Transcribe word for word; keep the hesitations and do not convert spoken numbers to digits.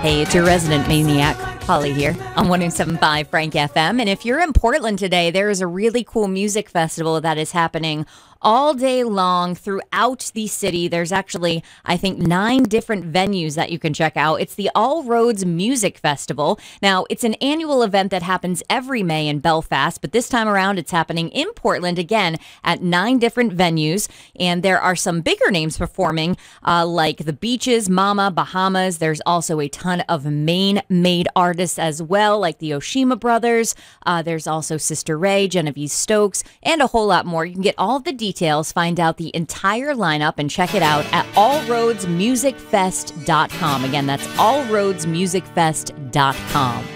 Hey, it's your resident maniac, Holly here on one oh seven point five Frank F M. And if you're in Portland today, there is a really cool music festival that is happening all day long throughout the city. There's actually, I think, nine different venues that you can check out. It's the All Roads Music Festival. Now, it's an annual event that happens every May in Belfast, but this time around it's happening in Portland again at nine different venues. And there are some bigger names performing, uh, like The Beaches, Mama, Bahamas. There's also a ton of Maine-made artists as well, like the Oshima Brothers. Uh, there's also Sister Ray, Genevieve Stokes, and a whole lot more. You can get all of the details. Details, find out the entire lineup, and check it out at all roads music fest dot com. Again, that's all roads music fest dot com.